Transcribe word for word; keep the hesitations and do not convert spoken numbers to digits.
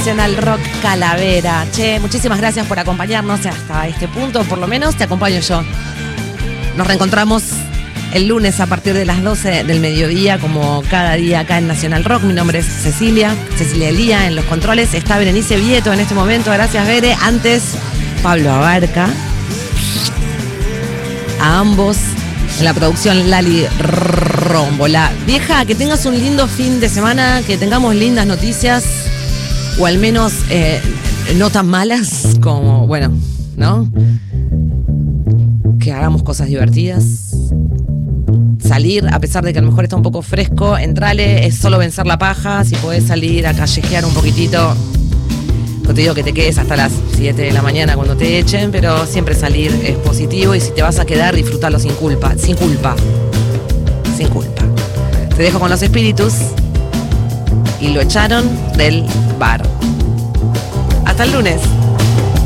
Nacional Rock Calavera. Che, muchísimas gracias por acompañarnos hasta este punto, por lo menos te acompaño yo. Nos reencontramos el lunes a partir de las doce del mediodía, como cada día acá en Nacional Rock. Mi nombre es Cecilia, Cecilia Elía en los controles. Está Berenice Vieto en este momento, gracias Bere. Antes, Pablo Abarca. A ambos en la producción Lali Rómbola. Vieja, que tengas un lindo fin de semana, que tengamos lindas noticias, o al menos eh, no tan malas como, bueno, ¿no? Que hagamos cosas divertidas. Salir, a pesar de que a lo mejor está un poco fresco, entrale, es solo vencer la paja. Si podés salir a callejear un poquitito, no te digo que te quedes hasta las siete de la mañana cuando te echen, pero siempre salir es positivo, y si te vas a quedar, disfrútalo sin culpa, sin culpa, sin culpa. Te dejo con Los Espíritus y Lo echaron del bar. Hasta el lunes.